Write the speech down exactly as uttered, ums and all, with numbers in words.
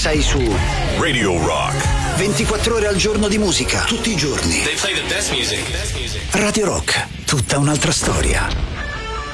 sei su Radio Rock. ventiquattro ore al giorno di musica, tutti i giorni. They play the best music. Radio Rock, tutta un'altra storia.